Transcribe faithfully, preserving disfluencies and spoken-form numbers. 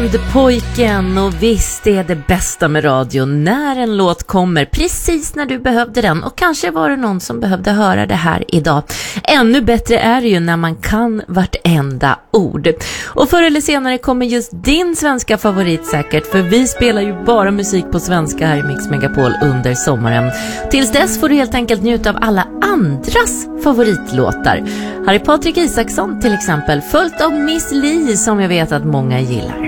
Landpojken, och visst är det bästa med radio när en låt kommer precis när du behövde den, och kanske var det någon som behövde höra det här idag. Ännu bättre är det ju när man kan vartenda ord. Och förr eller senare kommer just din svenska favorit säkert, för vi spelar ju bara musik på svenska här i Mix Megapol under sommaren. Tills dess får du helt enkelt njuta av alla andras favoritlåtar. Här är Patrik Isaksson till exempel, följt av Miss Li som jag vet att många gillar.